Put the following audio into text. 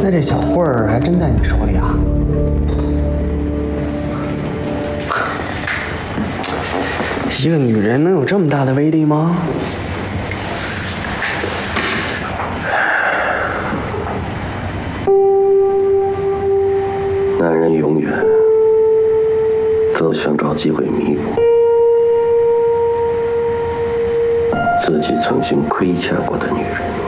来这小慧儿还真在你手里啊！一个女人能有这么大的威力吗？ 男人永远都想找机会弥补自己曾经亏欠过的女人。